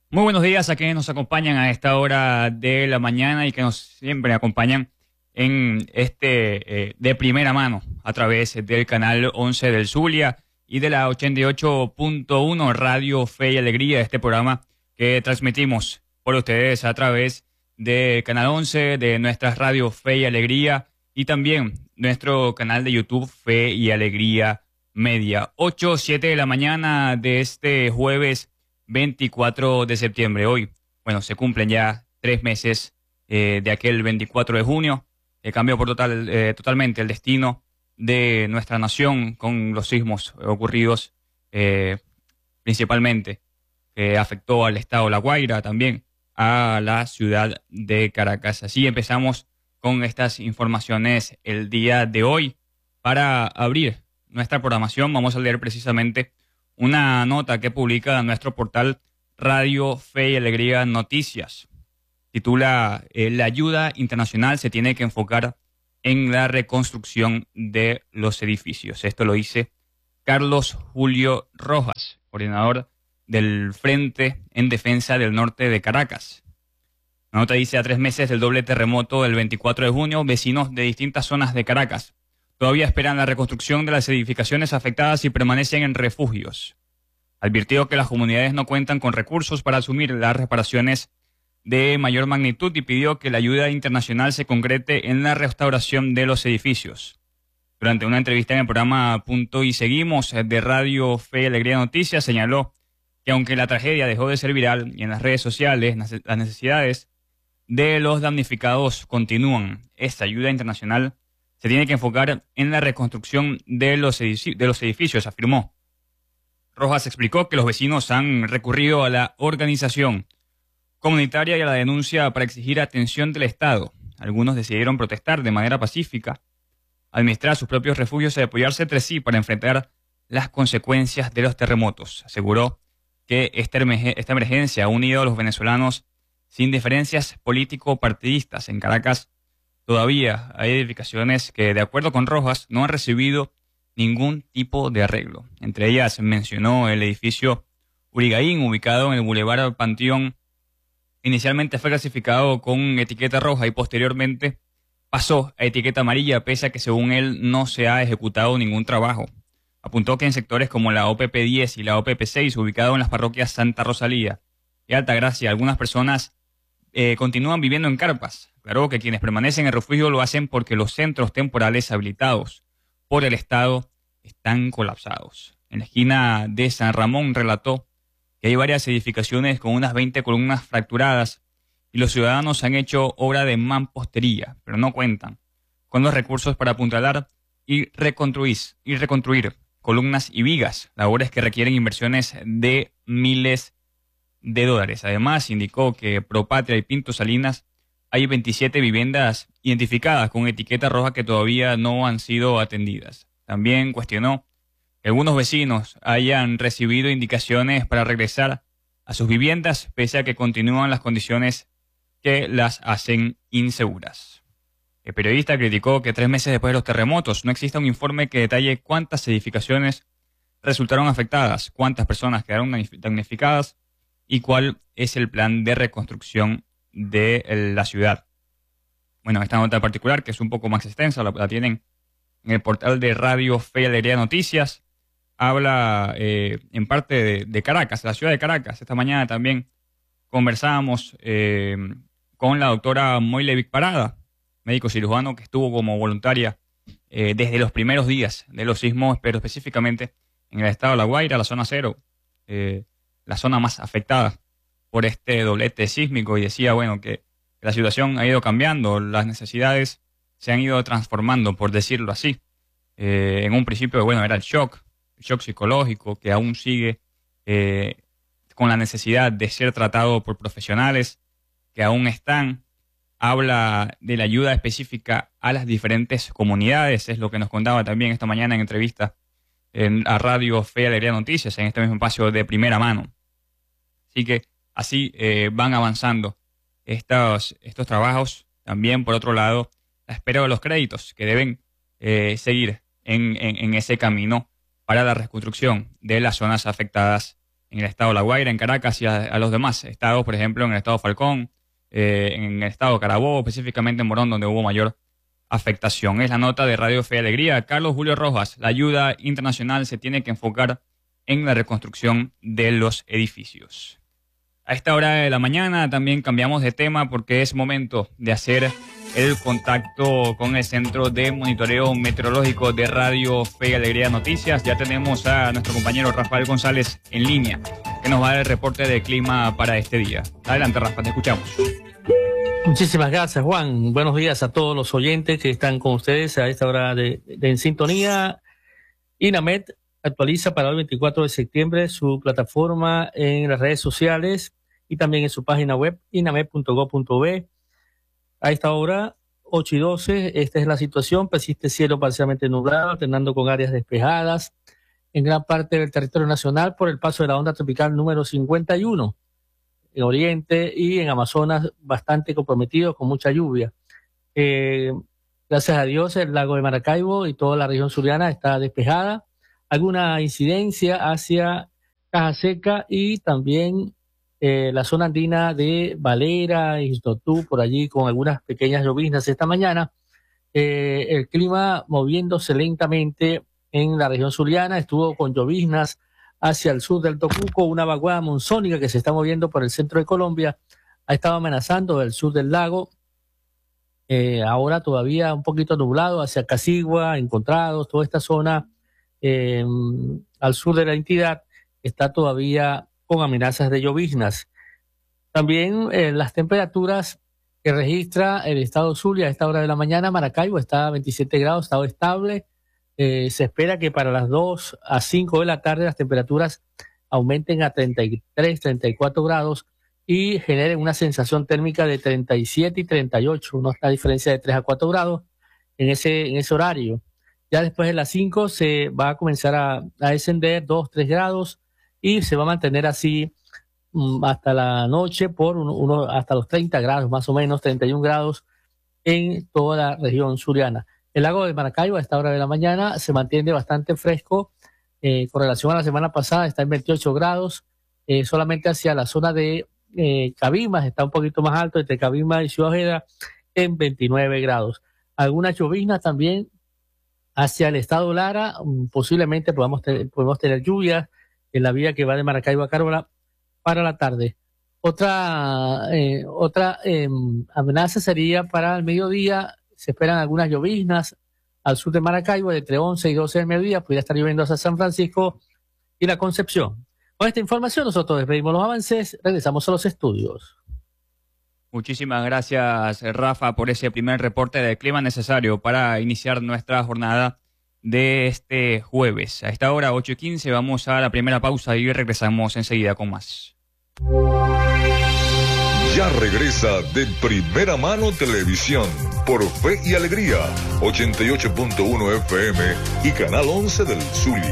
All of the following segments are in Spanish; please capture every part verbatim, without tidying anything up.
Muy buenos días a quienes nos acompañan a esta hora de la mañana y que nos siempre acompañan en este eh, de primera mano a través del canal once del Zulia y de la ochenta y ocho punto uno Radio Fe y Alegría, este programa que transmitimos por ustedes a través de Canal once, de nuestras radios Fe y Alegría y también nuestro canal de YouTube Fe y Alegría Media. ocho, siete de la mañana de este jueves veinticuatro de septiembre. Hoy, bueno, se cumplen ya tres meses eh, de aquel veinticuatro de junio, que cambió por total, eh, totalmente el destino de nuestra nación con los sismos ocurridos eh, principalmente, que afectó al estado de La Guaira, también a la ciudad de Caracas. Así empezamos con estas informaciones el día de hoy. Para abrir nuestra programación vamos a leer precisamente una nota que publica nuestro portal Radio Fe y Alegría Noticias. Titula eh, La ayuda internacional se tiene que enfocar en la reconstrucción de los edificios. Esto lo dice Carlos Julio Rojas, coordinador del Frente en Defensa del Norte de Caracas. La nota dice: a tres meses del doble terremoto del veinticuatro de junio, vecinos de distintas zonas de Caracas todavía esperan la reconstrucción de las edificaciones afectadas y permanecen en refugios. Advirtió que las comunidades no cuentan con recursos para asumir las reparaciones de mayor magnitud y pidió que la ayuda internacional se concrete en la restauración de los edificios. Durante una entrevista en el programa Punto y Seguimos de Radio Fe y Alegría Noticias, señaló que aunque la tragedia dejó de ser viral y en las redes sociales, las necesidades de los damnificados continúan. Esta ayuda internacional se tiene que enfocar en la reconstrucción de los, edific- de los edificios, afirmó. Rojas explicó que los vecinos han recurrido a la organización comunitaria y a la denuncia para exigir atención del Estado. Algunos decidieron protestar de manera pacífica, administrar sus propios refugios y apoyarse entre sí para enfrentar las consecuencias de los terremotos. Aseguró que esta, emerg- esta emergencia ha unido a los venezolanos sin diferencias político-partidistas. En Caracas todavía hay edificaciones que, de acuerdo con Rojas, no han recibido ningún tipo de arreglo. Entre ellas mencionó el edificio Urigaín, ubicado en el Boulevard Panteón. Inicialmente fue clasificado con etiqueta roja y posteriormente pasó a etiqueta amarilla, pese a que según él no se ha ejecutado ningún trabajo. Apuntó que en sectores como la O P P diez y la O P P seis, ubicado en las parroquias Santa Rosalía y Altagracia, algunas personas eh, continúan viviendo en carpas. Aclaró que quienes permanecen en refugio lo hacen porque los centros temporales habilitados por el Estado están colapsados. En la esquina de San Ramón relató que hay varias edificaciones con unas veinte columnas fracturadas y los ciudadanos han hecho obra de mampostería, pero no cuentan con los recursos para apuntalar y reconstruir, y reconstruir columnas y vigas, labores que requieren inversiones de miles de dólares. Además, indicó que Propatria y Pinto Salinas hay veintisiete viviendas identificadas con etiqueta roja que todavía no han sido atendidas. También cuestionó que algunos vecinos hayan recibido indicaciones para regresar a sus viviendas, pese a que continúan las condiciones que las hacen inseguras. El periodista criticó que tres meses después de los terremotos no exista un informe que detalle cuántas edificaciones resultaron afectadas, cuántas personas quedaron damnificadas y cuál es el plan de reconstrucción de la ciudad. Bueno, esta nota en particular, que es un poco más extensa, la, la tienen en el portal de Radio Fe y Alegría Noticias. Habla eh, en parte de, de Caracas, la ciudad de Caracas. Esta mañana también conversábamos eh, con la doctora Moilevic Parada, médico cirujano que estuvo como voluntaria eh, desde los primeros días de los sismos, pero específicamente en el estado de La Guaira, la zona cero, eh, la zona más afectada por este doblete sísmico, y decía, bueno, que la situación ha ido cambiando, las necesidades se han ido transformando, por decirlo así. Eh, en un principio, bueno, era el shock, el shock psicológico, que aún sigue eh, con la necesidad de ser tratado por profesionales que aún están. Habla de la ayuda específica a las diferentes comunidades, es lo que nos contaba también esta mañana en entrevista en, a Radio Fe y Alegría Noticias, en este mismo espacio de primera mano. Así que así eh, van avanzando estos, estos trabajos. También, por otro lado, la espera de los créditos que deben eh, seguir en, en, en ese camino para la reconstrucción de las zonas afectadas en el estado de La Guaira, en Caracas y a, a los demás estados, por ejemplo, en el estado Falcón, eh, en el estado de Carabobo, específicamente en Morón, donde hubo mayor afectación. Es la nota de Radio Fe y Alegría. Carlos Julio Rojas, la ayuda internacional se tiene que enfocar en la reconstrucción de los edificios. A esta hora de la mañana también cambiamos de tema porque es momento de hacer el contacto con el Centro de Monitoreo Meteorológico de Radio Fe y Alegría Noticias. Ya tenemos a nuestro compañero Rafael González en línea, que nos va a dar el reporte de clima para este día. Adelante, Rafa, te escuchamos. Muchísimas gracias, Juan. Buenos días a todos los oyentes que están con ustedes a esta hora de, de en sintonía. INAMET actualiza para el veinticuatro de septiembre su plataforma en las redes sociales y también en su página web, inamet punto gob punto be. A esta hora, ocho y doce, esta es la situación. Persiste cielo parcialmente nublado, alternando con áreas despejadas en gran parte del territorio nacional por el paso de la onda tropical número cincuenta y uno. En Oriente y en Amazonas bastante comprometidos con mucha lluvia. Eh, gracias a Dios el lago de Maracaibo y toda la región zuliana está despejada. Alguna incidencia hacia Caja Seca y también eh, la zona andina de Valera y Xtotú, por allí con algunas pequeñas lloviznas esta mañana. Eh, el clima moviéndose lentamente en la región zuliana, estuvo con lloviznas hacia el sur del Tocuco, una vaguada monzónica que se está moviendo por el centro de Colombia, ha estado amenazando el sur del lago, eh, ahora todavía un poquito nublado hacia Casigua, Encontrados, toda esta zona eh, al sur de la entidad está todavía con amenazas de lloviznas. También eh, las temperaturas que registra el estado Zulia a esta hora de la mañana, Maracaibo está a veintisiete grados, estado estable. Eh, se espera que para las dos a cinco de la tarde las temperaturas aumenten a treinta y tres, treinta y cuatro grados y generen una sensación térmica de treinta y siete y treinta y ocho, una diferencia de tres a cuatro grados en ese, en ese horario. Ya después de las cinco se va a comenzar a, a descender dos, tres grados y se va a mantener así um, hasta la noche por uno, uno, hasta los treinta grados, más o menos treinta y un grados en toda la región zuliana. El lago de Maracaibo a esta hora de la mañana se mantiene bastante fresco, eh, con relación a la semana pasada está en veintiocho grados, eh, solamente hacia la zona de eh, Cabimas está un poquito más alto, entre Cabimas y Ciudad Ojeda en veintinueve grados. Algunas lloviznas también hacia el estado Lara, posiblemente podamos tener, podemos tener lluvias en la vía que va de Maracaibo a Carola para la tarde. Otra, eh, otra eh, amenaza sería para el mediodía. Se esperan algunas lloviznas al sur de Maracaibo, de entre once y doce del mediodía, podría estar lloviendo hacia San Francisco y La Concepción. Con esta información nosotros despedimos los avances, regresamos a los estudios. Muchísimas gracias, Rafa, por ese primer reporte de clima necesario para iniciar nuestra jornada de este jueves. A esta hora, ocho y quince, vamos a la primera pausa y regresamos enseguida con más. Ya regresa De Primera Mano Televisión por Fe y Alegría, ochenta y ocho punto uno F M y Canal once del Zulia.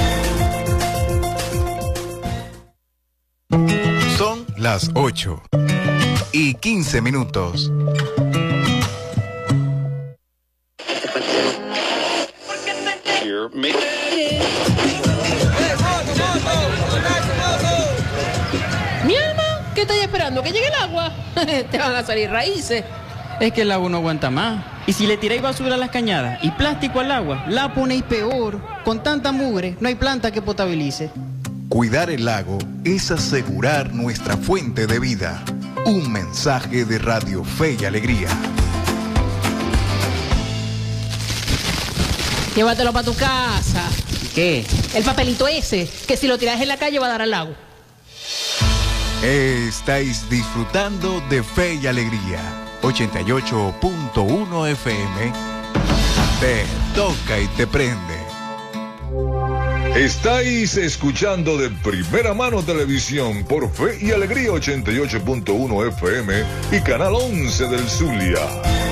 Son las ocho y quince minutos. Mi alma, ¿qué estáis esperando? ¿Que llegue el agua? Te van a salir raíces. Es que el agua no aguanta más. Y si le tiráis basura a las cañadas y plástico al agua, la ponéis peor. Con tanta mugre, no hay planta que potabilice. Cuidar el lago es asegurar nuestra fuente de vida. Un mensaje de Radio Fe y Alegría. Llévatelo para tu casa. ¿Qué? El papelito ese, que si lo tiras en la calle va a dar al lago. Estáis disfrutando de Fe y Alegría. ochenta y ocho punto uno F M. Te toca y te prende. Estáis escuchando De Primera Mano Televisión por Fe y Alegría ochenta y ocho punto uno F M y Canal once del Zulia.